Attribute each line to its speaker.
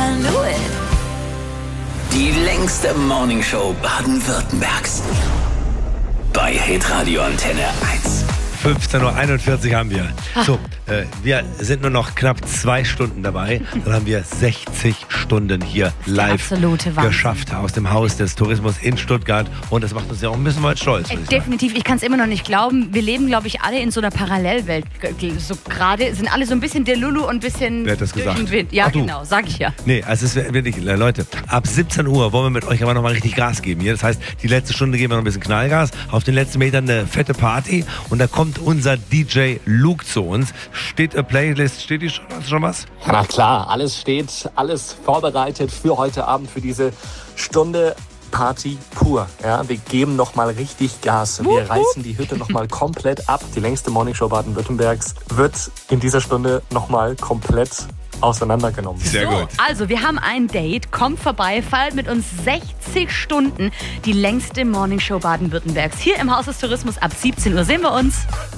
Speaker 1: I knew it. Die längste Morningshow Baden-Württembergs. Bei Hitradio Antenne 1.
Speaker 2: 15.41 Uhr haben wir. So, wir sind nur noch knapp 2 Stunden dabei. Dann haben wir 60 Stunden hier live geschafft aus dem Haus des Tourismus in Stuttgart. Und das macht uns ja auch ein bisschen weit stolz.
Speaker 3: Definitiv, ich kann es immer noch nicht glauben. Wir leben, glaube ich, alle in so einer Parallelwelt. So gerade sind alle so ein bisschen Delulu und ein bisschen
Speaker 2: Wer hat das gesagt?
Speaker 3: durch den Wind. Ja,
Speaker 2: Ach,
Speaker 3: genau, sag ich ja.
Speaker 2: Nee, also es ist wirklich, Leute, ab 17 Uhr wollen wir mit euch aber nochmal richtig Gas geben hier. Das heißt, die letzte Stunde geben wir noch ein bisschen Knallgas. Auf den letzten Metern eine fette Party. Und da kommt unser DJ Luke zu uns. Steht eine Playlist, steht die schon? Hast du schon was?
Speaker 4: Na klar, alles steht, alles vorbereitet für heute Abend, für diese Stunde Party pur. Ja, wir geben nochmal richtig Gas. Wir reißen die Hütte nochmal komplett ab. Die längste Morningshow Baden-Württembergs wird in dieser Stunde nochmal komplett auseinandergenommen.
Speaker 2: Sehr gut.
Speaker 3: Also, wir haben ein Date. Kommt vorbei, feiert mit uns 60 Stunden die längste Morningshow Baden-Württembergs. Hier im Haus des Tourismus ab 17 Uhr sehen wir uns.